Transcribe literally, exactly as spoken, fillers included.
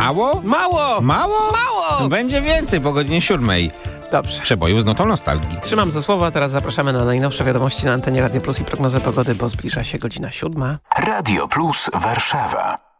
Mało? Mało! Mało? Mało! No będzie więcej po godzinie siódmej. Dobrze. Przeboju z notą nostalgii. Trzymam za słowa, teraz zapraszamy na najnowsze wiadomości na antenie Radio Plus i prognozę pogody, bo zbliża się godzina siódma. Radio Plus Warszawa.